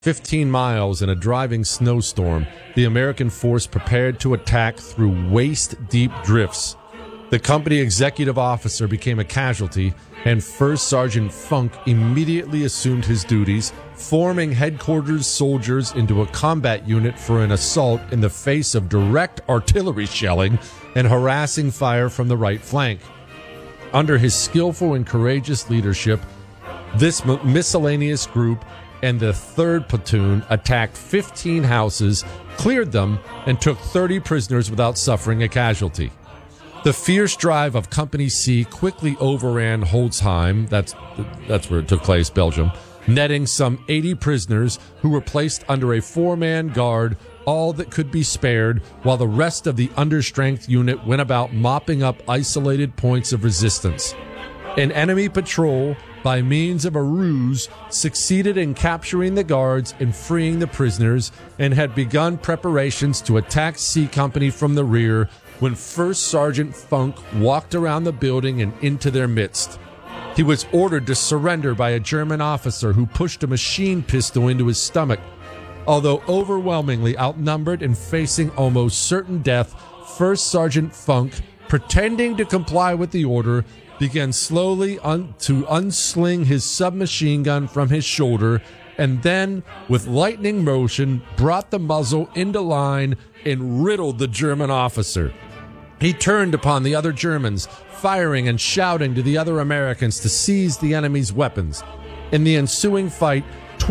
15 miles in a driving snowstorm, the American force prepared to attack through waist-deep drifts. The company executive officer became a casualty, and First Sergeant Funk immediately assumed his duties, forming headquarters soldiers into a combat unit for an assault in the face of direct artillery shelling and harassing fire from the right flank. Under his skillful and courageous leadership, this miscellaneous group and the 3rd Platoon attacked 15 houses, cleared them, and took 30 prisoners without suffering a casualty. The fierce drive of Company C quickly overran Holzheim, that's where it took place, Belgium, netting some 80 prisoners who were placed under a 4-man guard, all that could be spared, while the rest of the understrength unit went about mopping up isolated points of resistance. An enemy patrol, by means of a ruse, succeeded in capturing the guards and freeing the prisoners, and had begun preparations to attack C Company from the rear when First Sergeant Funk walked around the building and into their midst. He was ordered to surrender by a German officer who pushed a machine pistol into his stomach. Although overwhelmingly outnumbered and facing almost certain death, First Sergeant Funk, pretending to comply with the order, began slowly to unsling his submachine gun from his shoulder, and then, with lightning motion, brought the muzzle into line and riddled the German officer. He turned upon the other Germans, firing and shouting to the other Americans to seize the enemy's weapons. In the ensuing fight,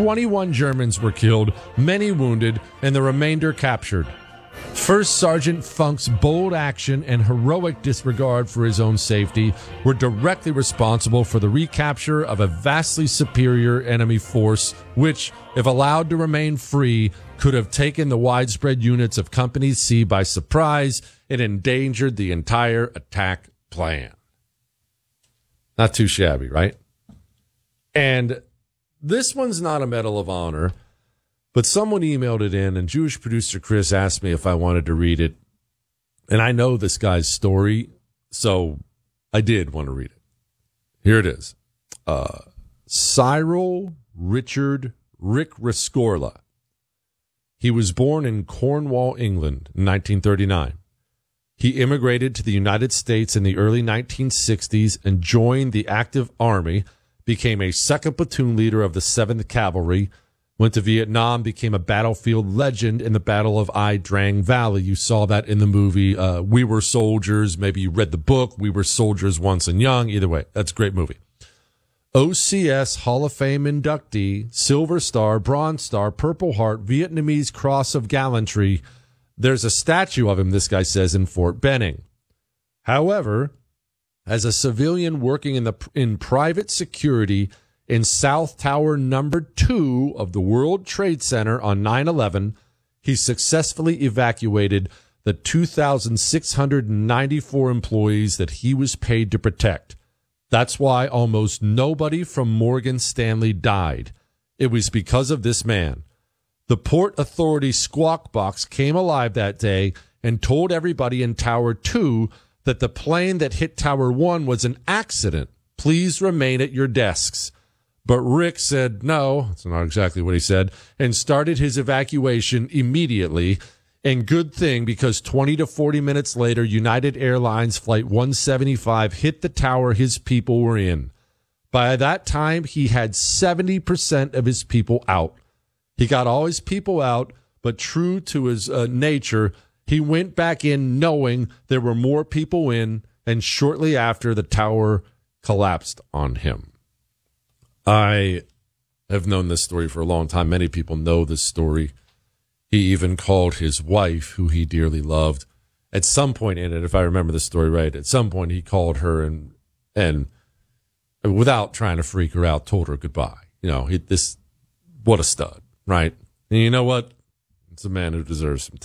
21 Germans were killed, many wounded, and the remainder captured. First Sergeant Funk's bold action and heroic disregard for his own safety were directly responsible for the recapture of a vastly superior enemy force, which, if allowed to remain free, could have taken the widespread units of Company C by surprise and endangered the entire attack plan. Not too shabby, right? And this one's not a Medal of Honor, but someone emailed it in, and Jewish producer Chris asked me if I wanted to read it. And I know this guy's story, so I did want to read it. Here it is. Cyril Richard Rick Rescorla. He was born in Cornwall, England, in 1939. He immigrated to the United States in the early 1960s and joined the active army, became a 2nd platoon leader of the 7th Cavalry, went to Vietnam, became a battlefield legend in the Battle of Ai Drang Valley. You saw that in the movie We Were Soldiers. Maybe you read the book, We Were Soldiers Once and Young. Either way, that's a great movie. OCS Hall of Fame inductee, Silver Star, Bronze Star, Purple Heart, Vietnamese Cross of Gallantry. There's a statue of him, this guy says, in Fort Benning. However, as a civilian working in private security in South Tower number 2 of the World Trade Center on 9/11, he successfully evacuated the 2,694 employees that he was paid to protect. That's why almost nobody from Morgan Stanley died. It was because of this man. The Port Authority squawk box came alive that day and told everybody in Tower 2 that the plane that hit Tower 1 was an accident. Please remain at your desks. But Rick said no, that's not exactly what he said, and started his evacuation immediately. And good thing, because 20 to 40 minutes later, United Airlines Flight 175 hit the tower his people were in. By that time, he had 70% of his people out. He got all his people out, but true to his nature, he went back in knowing there were more people in, and shortly after, the tower collapsed on him. I have known this story for a long time. Many people know this story. He even called his wife, who he dearly loved, at some point in it, if I remember the story right, at some point he called her and without trying to freak her out, told her goodbye. You know, what a stud, right? And you know what? It's a man who deserves some